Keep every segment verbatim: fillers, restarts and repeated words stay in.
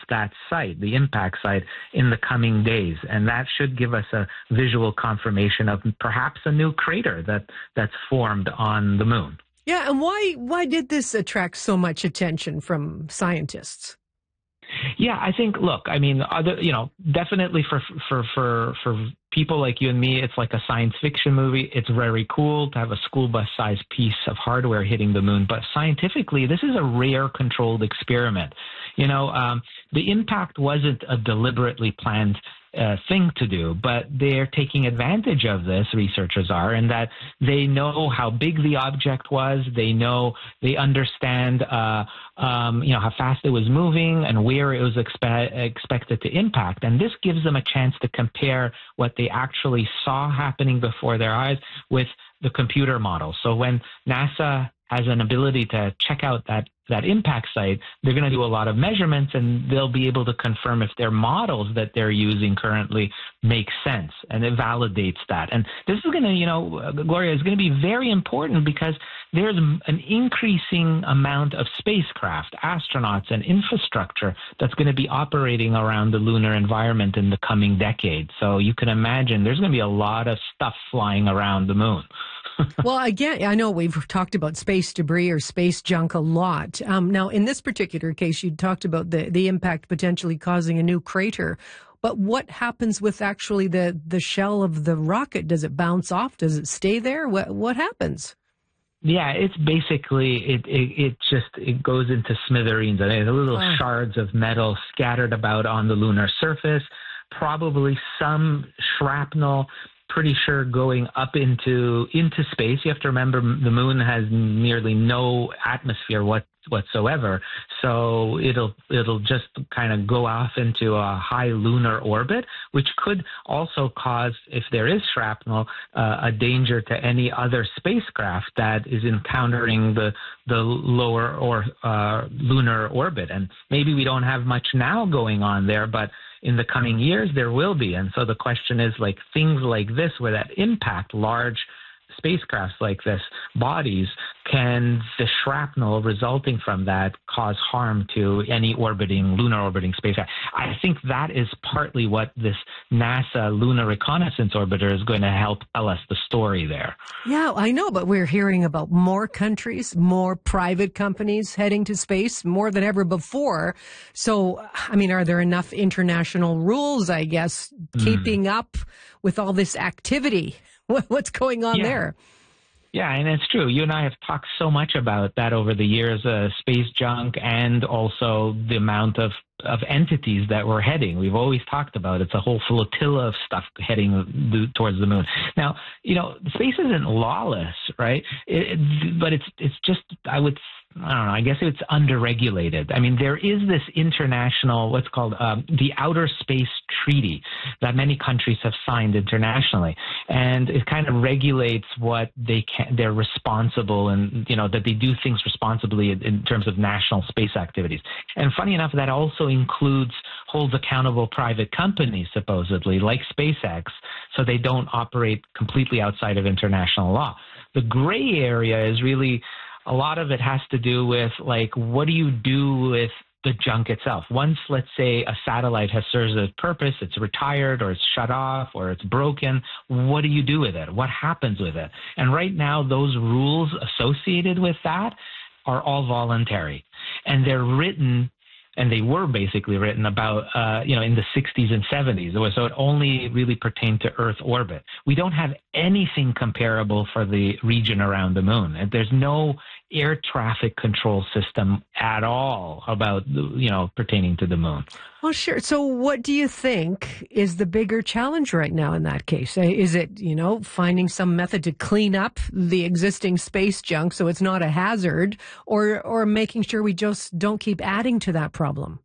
that site, the impact site, in the coming days. And that should give us a visual confirmation of perhaps a new crater that, that's formed on the moon. Yeah, and why why did this attract so much attention from scientists? Yeah, I think, look, I mean, other, you know, definitely for, for, for, for people like you and me, it's like a science fiction movie. It's very cool to have a school bus sized piece of hardware hitting the moon. But scientifically, this is a rare controlled experiment. You know, um, the impact wasn't a deliberately planned uh, thing to do, but they're taking advantage of this, researchers are, and that they know how big the object was. They know, they understand, uh, um, you know, how fast it was moving and where it was expe- expected to impact. And this gives them a chance to compare what they actually saw happening before their eyes with the computer model. So when NASA has an ability to check out that, that impact site, they're going to do a lot of measurements, and they'll be able to confirm if their models that they're using currently make sense, and it validates that. And this is going to, you know, Gloria, is going to be very important because there's an increasing amount of spacecraft, astronauts, and infrastructure that's going to be operating around the lunar environment in the coming decade. So you can imagine there's going to be a lot of stuff flying around the moon. Well, again, I know we've talked about space debris or space junk a lot. Um, now, in this particular case, you talked about the, the impact potentially causing a new crater. But what happens with actually the, the shell of the rocket? Does it bounce off? Does it stay there? What what happens? Yeah, it's basically, it, it, it just, it goes into smithereens. I mean, little oh. shards of metal scattered about on the lunar surface, probably some shrapnel, pretty sure going up into into space. You have to remember the moon has nearly no atmosphere what, whatsoever, so it'll it'll just kind of go off into a high lunar orbit, which could also cause, if there is shrapnel, uh, a danger to any other spacecraft that is encountering the the lower or uh, lunar orbit. And maybe we don't have much now going on there, but in the coming years, there will be. And so the question is, like, things like this, where that impact large spacecrafts like this, bodies, can the shrapnel resulting from that cause harm to any orbiting, lunar orbiting spacecraft? I think that is partly what this NASA Lunar Reconnaissance Orbiter is going to help tell us the story there. Yeah, I know, but we're hearing about more countries, more private companies heading to space, more than ever before. So, I mean, are there enough international rules, I guess, mm. keeping up with all this activity? What's going on yeah. there? Yeah, and it's true. You and I have talked so much about that over the years, uh, space junk, and also the amount of, of entities that we're heading. We've always talked about it's a whole flotilla of stuff heading towards the moon. Now, you know, space isn't lawless, right? It, it, but it's it's just, I would I don't know, I guess it's underregulated. I mean, there is this international, what's called um, the Outer Space Treaty that many countries have signed internationally. And it kind of regulates what they can, they're responsible, and, you know, that they do things responsibly in, in terms of national space activities. And funny enough, that also includes, holds accountable private companies, supposedly, like SpaceX, so they don't operate completely outside of international law. The gray area is really, a lot of it has to do with, like, what do you do with the junk itself? Once, let's say, a satellite has served its purpose, it's retired or it's shut off or it's broken, what do you do with it? What happens with it? And right now, those rules associated with that are all voluntary. And they're written, and they were basically written about, uh, you know, in the sixties and seventies. So it only really pertained to Earth orbit. We don't have anything comparable for the region around the moon. There's no air traffic control system at all about, you know, pertaining to the moon. Well, sure. So what do you think is the bigger challenge right now in that case? Is it, you know, finding some method to clean up the existing space junk so it's not a hazard, or, or making sure we just don't keep adding to that problem?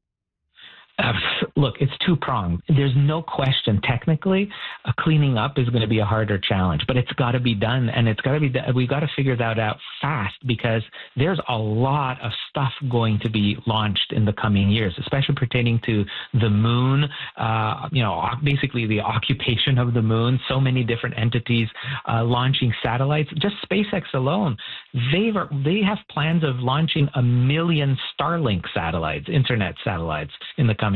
Uh, look, it's two-pronged. There's no question, technically, uh, cleaning up is going to be a harder challenge, but it's got to be done, and it's got to be done. We've got to figure that out fast, because there's a lot of stuff going to be launched in the coming years, especially pertaining to the moon, uh, you know, basically the occupation of the moon, so many different entities uh, launching satellites. Just SpaceX alone, they've, they have plans of launching a million Starlink satellites, internet satellites, in the coming